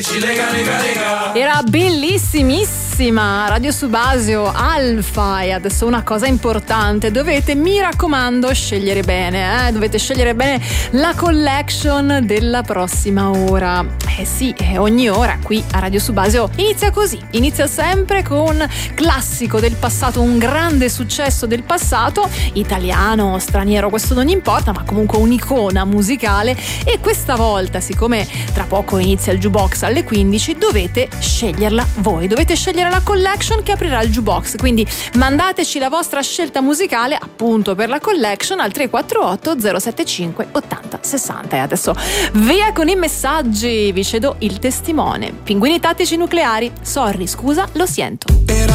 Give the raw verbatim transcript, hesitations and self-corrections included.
Era bellissimissima Radio Subasio Alfa. E adesso una cosa importante: dovete, mi raccomando, scegliere bene, eh? Dovete scegliere bene la collection della prossima ora. Eh sì, ogni ora qui a Radio Subasio inizia così, inizia sempre con classico del passato, un grande successo del passato, italiano, straniero, questo non importa, ma comunque un'icona musicale. E questa volta, siccome tra poco inizia il jukebox alle quindici, dovete sceglierla voi, dovete scegliere la collection che aprirà il jukebox, quindi mandateci la vostra scelta musicale appunto per la collection al tre quattro otto zero sette cinque ottanta sessanta. E adesso via con i messaggi, vi cedo il testimone. Pinguini tattici nucleari, sorry, scusa, lo siento.